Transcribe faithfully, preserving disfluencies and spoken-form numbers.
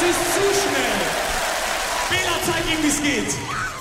ist zu schnell. Bela, zeig ihm, wie's geht.